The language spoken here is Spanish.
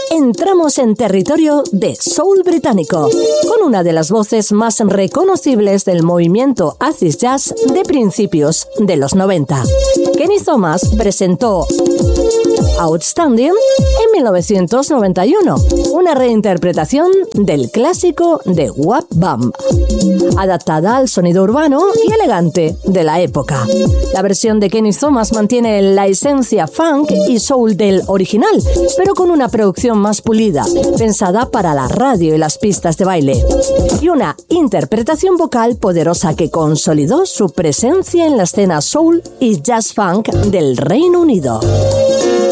entramos en territorio de soul británico, con una de las voces más reconocibles del movimiento acid jazz de principios de los 90. Kenny Thomas presentó Outstanding en 1991, una reinterpretación del clásico de Wham Bam, adaptada al sonido urbano y elegante de la época. La versión de Kenny Thomas mantiene la esencia funk y soul del original, pero con una producción más pulida, pensada para la radio y las pistas de baile, y una interpretación vocal poderosa que consolidó su presencia en la escena soul y jazz funk del Reino Unido.